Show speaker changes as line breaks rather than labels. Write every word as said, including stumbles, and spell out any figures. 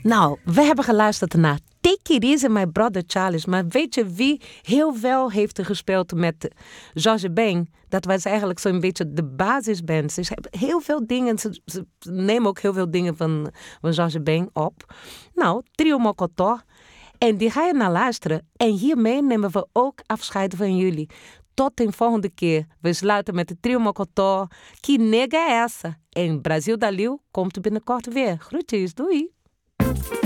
Nou, we hebben geluisterd naar Take It Easy, My Brother Charlie. Maar weet je wie heel veel heeft er gespeeld met George Ben? Dat was eigenlijk zo'n beetje de basisband. Ze hebben heel veel dingen, ze, ze nemen ook heel veel dingen van, van George Ben op. Nou, Trio Mokotó. En die ga je naar luisteren. En hiermee nemen we ook afscheid van jullie. Tot de volgende keer. We sluiten met de Trio Mokotó. Que nega é essa? En Brasil Dalil komt binnenkort weer. Groetjes, doei!